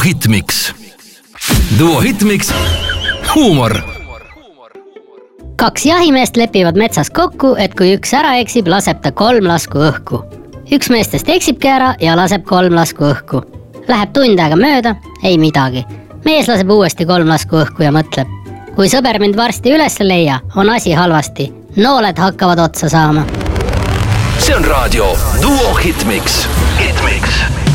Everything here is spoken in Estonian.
Hitmix. Duo Hitmix. Huumor. 2 jahimeest lepivad metsas kokku, et kui üks ära eksib, laseb ta 3 lasku õhku. Üks meestest eksibki ära ja laseb 3 lasku õhku. Läheb tund aega mööda, ei midagi. Mees laseb uuesti 3 lasku õhku ja mõtleb. Kui sõber mind varsti üles leia, on asi halvasti. Nooled hakkavad otsa saama. See on raadio Duo Hitmix. Hitmix.